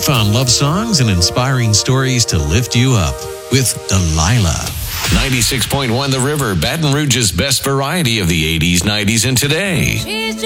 found love songs and inspiring stories to lift you up with Delilah. 96.1 The River, Baton Rouge's best variety of the 80s, 90s, and today.